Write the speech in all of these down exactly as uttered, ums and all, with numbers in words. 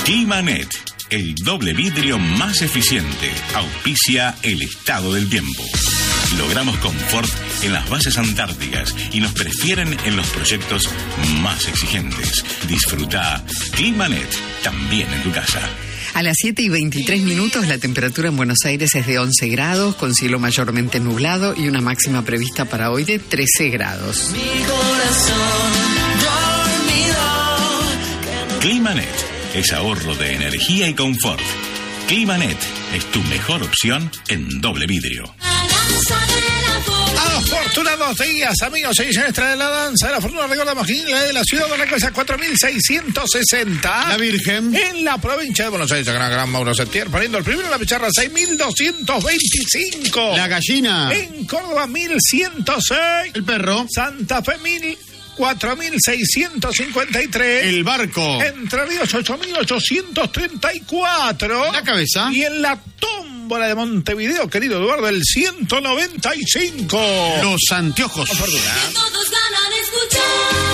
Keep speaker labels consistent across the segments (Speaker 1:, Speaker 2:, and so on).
Speaker 1: Climanet, el doble vidrio más eficiente, auspicia el estado del tiempo. Logramos confort en las bases antárticas y nos prefieren en los proyectos más exigentes. Disfruta Climanet también en tu casa.
Speaker 2: A las siete y veintitrés minutos la temperatura en Buenos Aires es de once grados, con cielo mayormente nublado y una máxima prevista para hoy de trece grados.
Speaker 3: Mi corazón dormido.
Speaker 1: Climanet es ahorro de energía y confort. Climanet es tu mejor opción en doble vidrio.
Speaker 4: Afortunados días, amigos y señores de la danza de la fortuna. Recordamos que la de la ciudad de la casa cuatro mil seiscientos sesenta.
Speaker 5: La Virgen.
Speaker 4: En la provincia de Buenos Aires, gran, gran Mauro Setier, poniendo el primero en la picharra seis mil doscientos veinticinco.
Speaker 5: La Gallina.
Speaker 4: En Córdoba mil ciento seis.
Speaker 5: El Perro.
Speaker 4: Santa Fe mil cuatro mil seiscientos cincuenta y tres.
Speaker 5: El Barco.
Speaker 4: Entre Ríos ocho mil ochocientos treinta y cuatro.
Speaker 5: La Cabeza.
Speaker 4: Y en la tómbola de Montevideo, querido Eduardo, el ciento noventa y cinco.
Speaker 5: Los Anteojos.
Speaker 3: Que todos ganan escuchar.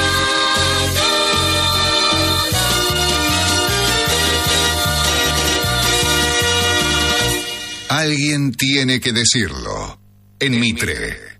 Speaker 6: Alguien tiene que decirlo. En Mitre.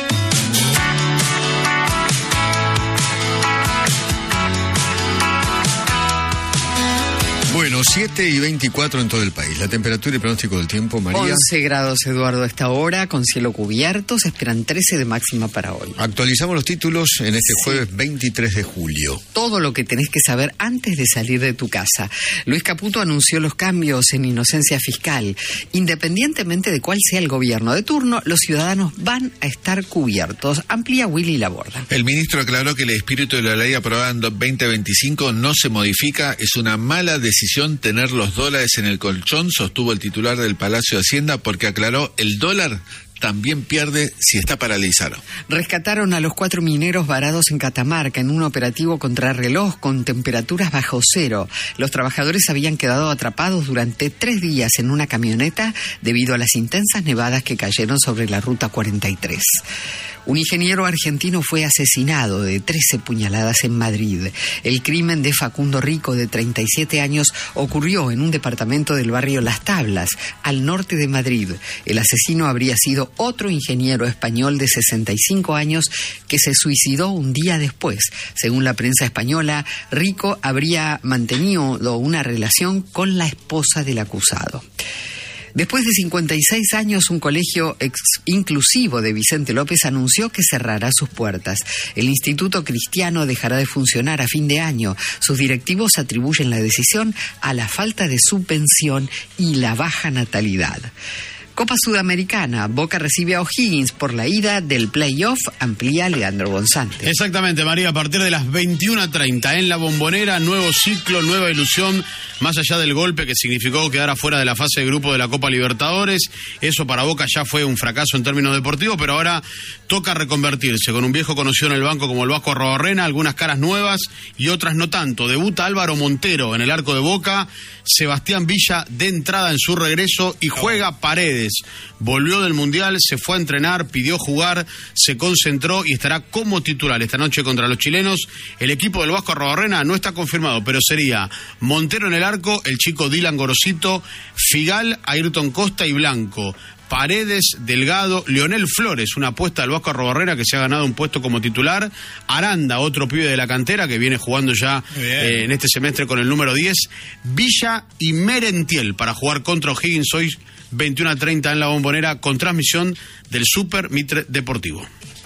Speaker 7: Bueno, siete y veinticuatro en todo el país. La temperatura y pronóstico del tiempo, María.
Speaker 2: once grados, Eduardo, a esta hora, con cielo cubierto. Se esperan trece de máxima para hoy.
Speaker 7: Actualizamos los títulos en este
Speaker 2: Sí.
Speaker 7: jueves veintitrés de julio.
Speaker 2: Todo lo que tenés que saber antes de salir de tu casa. Luis Caputo anunció los cambios en inocencia fiscal. Independientemente de cuál sea el gobierno de turno, los ciudadanos van a estar cubiertos. Amplía Willy Laborda.
Speaker 8: El ministro aclaró que el espíritu de la ley aprobada en veinte veinticinco no se modifica. Es una mala decisión tener los dólares en el colchón, sostuvo el titular del Palacio de Hacienda, porque aclaró, el dólar también pierde si está paralizado.
Speaker 2: Rescataron a los cuatro mineros varados en Catamarca en un operativo contrarreloj con temperaturas bajo cero. Los trabajadores habían quedado atrapados durante tres días en una camioneta debido a las intensas nevadas que cayeron sobre la Ruta cuarenta y tres. Un ingeniero argentino fue asesinado de trece puñaladas en Madrid. El crimen de Facundo Rico, de treinta y siete años, ocurrió en un departamento del barrio Las Tablas, al norte de Madrid. El asesino habría sido otro ingeniero español de sesenta y cinco años que se suicidó un día después. Según la prensa española, Rico habría mantenido una relación con la esposa del acusado. Después de cincuenta y seis años, un colegio ex inclusivo de Vicente López anunció que cerrará sus puertas. El Instituto Cristiano dejará de funcionar a fin de año. Sus directivos atribuyen la decisión a la falta de subvención y la baja natalidad. Copa Sudamericana, Boca recibe a O'Higgins por la ida del playoff, amplía Leandro González.
Speaker 5: Exactamente, María, a partir de las veintiuna treinta en la Bombonera, nuevo ciclo, nueva ilusión, más allá del golpe que significó quedar afuera de la fase de grupo de la Copa Libertadores. Eso para Boca ya fue un fracaso en términos deportivos, pero ahora toca reconvertirse con un viejo conocido en el banco como el Vasco Arrobarrena, algunas caras nuevas y otras no tanto. Debuta Álvaro Montero en el arco de Boca, Sebastián Villa de entrada en su regreso y juega Paredes. Volvió del Mundial, se fue a entrenar, pidió jugar, se concentró y estará como titular esta noche contra los chilenos. El equipo del Vasco Arrobarrena no está confirmado, pero sería Montero en el arco, el chico Dylan Gorosito, Figal, Ayrton Costa y Blanco. Paredes, Delgado, Leonel Flores, una apuesta del Vasco Arrobarrena que se ha ganado un puesto como titular. Aranda, otro pibe de la cantera que viene jugando ya eh, en este semestre con el número diez. Villa y Merentiel para jugar contra O'Higgins hoy veintiuna treinta en la Bombonera con transmisión del Super Mitre Deportivo.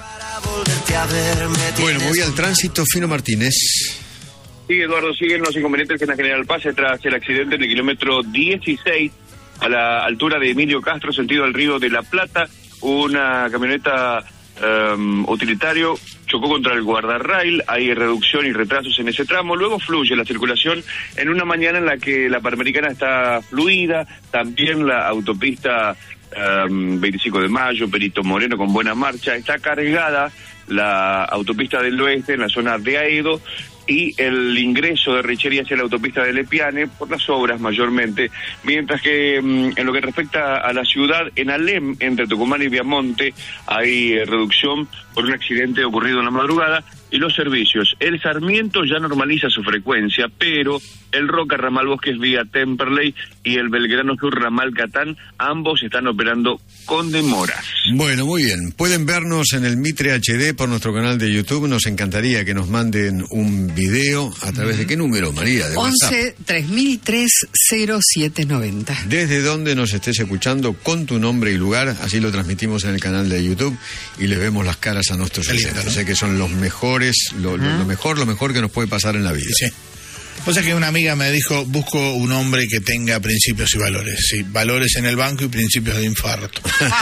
Speaker 7: Bueno, voy al tránsito, Fino Martínez.
Speaker 9: Sí, Eduardo, siguen los inconvenientes en la General Paz tras el accidente en el kilómetro dieciséis a la altura de Emilio Castro, sentido al Río de la Plata. Una camioneta um, utilitario chocó contra el guardarrail, hay reducción y retrasos en ese tramo, luego fluye la circulación en una mañana en la que la Panamericana está fluida, también la autopista um, veinticinco de mayo, Perito Moreno con buena marcha, está cargada la autopista del oeste en la zona de Aedo, y el ingreso de Richería hacia la autopista de Lepiane por las obras mayormente, mientras que en lo que respecta a la ciudad, en Alem, entre Tucumán y Viamonte, hay eh, reducción por un accidente ocurrido en la madrugada, y y los servicios. El Sarmiento ya normaliza su frecuencia, pero el Roca Ramal Bosques vía Temperley y el Belgrano Sur Ramal Catán, ambos están operando con demoras.
Speaker 7: Bueno, muy bien. Pueden vernos en el Mitre H D por nuestro canal de YouTube. Nos encantaría que nos manden un video. ¿A través de qué número, María? De
Speaker 2: once tres mil tres cero siete noventa.
Speaker 7: Desde donde nos estés escuchando, con tu nombre y lugar, así lo transmitimos en el canal de YouTube y les vemos las caras a nuestros oyentes. ¿No? Sé que son los mejores, lo, uh-huh. lo, lo mejor, lo mejor que nos puede pasar en la vida.
Speaker 4: Sí. O sea que una amiga me dijo, busco un hombre que tenga principios y valores. Sí, valores en el banco y principios de infarto.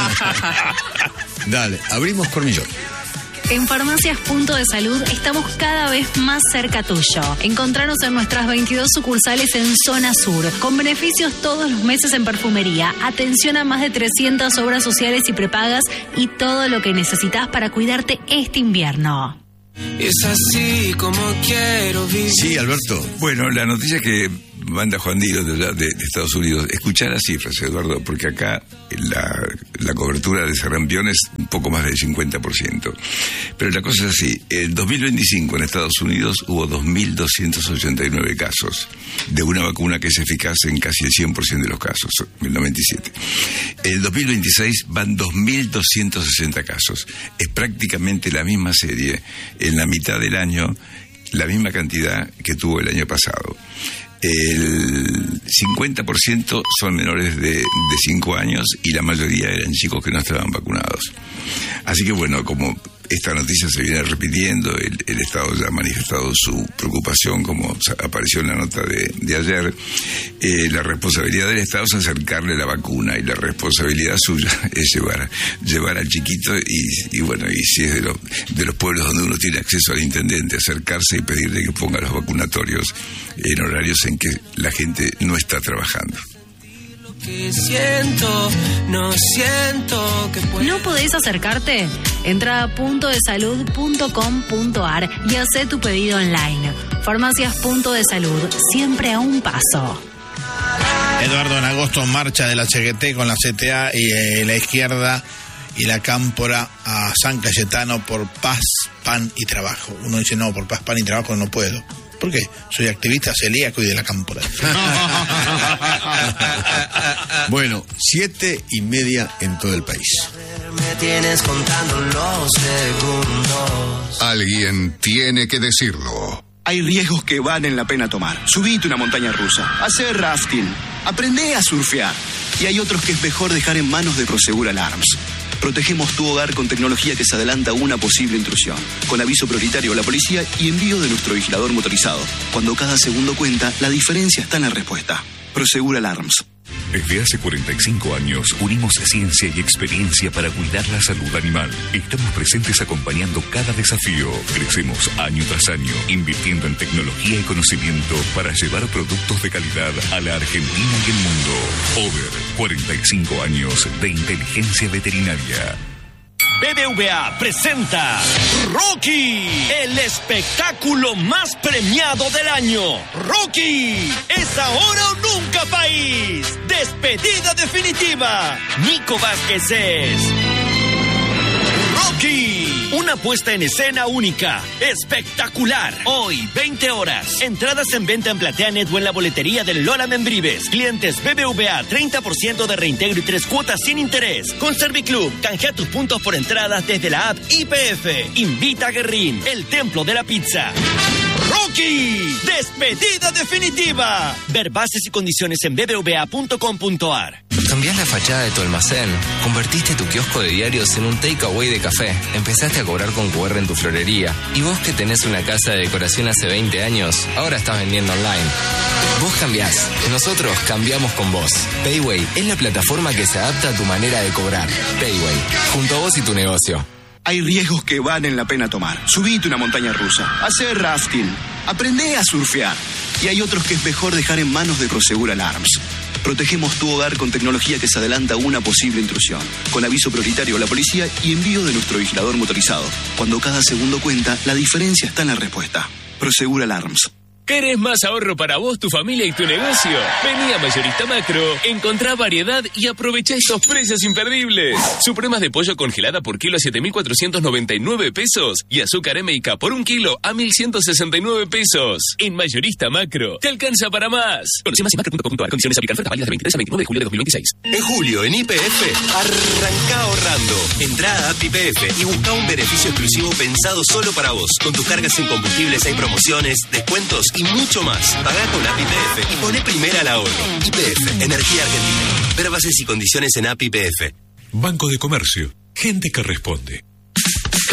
Speaker 7: Dale, abrimos Cornillón.
Speaker 10: En Farmacias Punto de Salud estamos cada vez más cerca tuyo. Encontranos en nuestras veintidós sucursales en Zona Sur, con beneficios todos los meses en perfumería, atención a más de trescientas obras sociales y prepagas y todo lo que necesitas para cuidarte este invierno.
Speaker 3: Es así como quiero vivir.
Speaker 7: Sí, Alberto.
Speaker 11: Bueno, la noticia que manda Juan Diego de, de, de Estados Unidos, escuchar las cifras, Eduardo, porque acá la, la cobertura de sarampión es un poco más del cincuenta por ciento. Pero la cosa es así, en dos mil veinticinco en Estados Unidos hubo dos mil doscientos ochenta y nueve casos de una vacuna que es eficaz en casi el cien por ciento de los casos, el noventa y siete por ciento. En el dos mil veintiséis van dos mil doscientos sesenta casos. Es prácticamente la misma serie, en la mitad del año, la misma cantidad que tuvo el año pasado. El cincuenta por ciento son menores de, de cinco años y la mayoría eran chicos que no estaban vacunados. Así que bueno, como esta noticia se viene repitiendo, el, el Estado ya ha manifestado su preocupación, como apareció en la nota de, de ayer. Eh, la responsabilidad del Estado es acercarle la vacuna y la responsabilidad suya es llevar llevar al chiquito y, y bueno, y si es de, lo, de los pueblos donde uno tiene acceso al intendente, acercarse y pedirle que ponga los vacunatorios en horarios en que la gente no está trabajando.
Speaker 3: Que siento, no siento que puedo...
Speaker 10: ¿No podés acercarte? Entra a punto de salud punto com punto a r y hacé tu pedido online. Farmacias Punto de Salud, siempre a un paso.
Speaker 4: Eduardo, en agosto marcha de la C G T con la C T A y eh, la izquierda y la Cámpora a San Cayetano por paz, pan y trabajo. Uno dice, no, por paz, pan y trabajo no puedo. ¿Por qué? Soy activista celíaco y de la Cámpora.
Speaker 7: Bueno, siete y media en todo el país.
Speaker 3: Me tienes contando los segundos.
Speaker 6: Alguien tiene que decirlo.
Speaker 12: Hay riesgos que valen la pena tomar. Subite una montaña rusa, hacer rafting, aprende a surfear. Y hay otros que es mejor dejar en manos de Prosegur Alarms. Protegemos tu hogar con tecnología que se adelanta a una posible intrusión. Con aviso prioritario a la policía y envío de nuestro vigilador motorizado. Cuando cada segundo cuenta, la diferencia está en la respuesta. Prosegur Alarms.
Speaker 13: Desde hace cuarenta y cinco años unimos ciencia y experiencia para cuidar la salud animal. Estamos presentes acompañando cada desafío. Crecemos año tras año, invirtiendo en tecnología y conocimiento para llevar productos de calidad a la Argentina y el mundo. Over, cuarenta y cinco años de inteligencia veterinaria.
Speaker 14: B B V A presenta Rocky, el espectáculo más premiado del año. Rocky, es ahora o nunca, país. Despedida definitiva. Nico Vázquez es Rocky, una puesta en escena única, espectacular. Hoy, veinte horas. Entradas en venta en PlateaNet o en la boletería del Lola Membrives. Clientes B B V A, treinta por ciento de reintegro y tres cuotas sin interés. Con Serviclub, canjea tus puntos por entradas desde la app Y P F. Invita a Guerrín, el templo de la pizza. Rocky, despedida definitiva. Ver bases y condiciones en b b v a punto com punto a r.
Speaker 15: Cambiás la fachada de tu almacén, convertiste tu kiosco de diarios en un takeaway de café, empezaste a cobrar con Q R en tu florería. Y vos que tenés una casa de decoración hace veinte años, ahora estás vendiendo online. Vos cambiás, nosotros cambiamos con vos. Payway es la plataforma que se adapta a tu manera de cobrar. Payway, junto a vos y tu negocio.
Speaker 12: Hay riesgos que valen la pena tomar. Subite una montaña rusa, hacer rafting, aprende a surfear. Y hay otros que es mejor dejar en manos de Prosegur Alarms. Protegemos tu hogar con tecnología que se adelanta a una posible intrusión. Con aviso prioritario a la policía y envío de nuestro vigilador motorizado. Cuando cada segundo cuenta, la diferencia está en la respuesta. Prosegur Alarms.
Speaker 16: ¿Querés más ahorro para vos, tu familia y tu negocio? Vení a Mayorista Macro, encontrá variedad y aprovecha estos precios imperdibles. Supremas de pollo congelada por kilo a siete mil cuatrocientos noventa y nueve pesos y azúcar M y K por un kilo a mil ciento sesenta y nueve pesos. En Mayorista Macro, te alcanza para más. Conoce más en macro punto com punto a r. Condiciones aplican. Ofertas válidas del veintitrés al veintinueve de julio de dos mil veintiséis.
Speaker 17: En julio, en Y P F, arranca ahorrando. Entrá a App Y P F y busca un beneficio exclusivo pensado solo para vos. Con tus cargas en combustibles hay promociones, descuentos y mucho más. Pagá con App Y P F y poné primera al ahorro. Y P F, Energía Argentina. Ver bases y condiciones en App Y P F.
Speaker 18: Banco de Comercio. Gente que responde.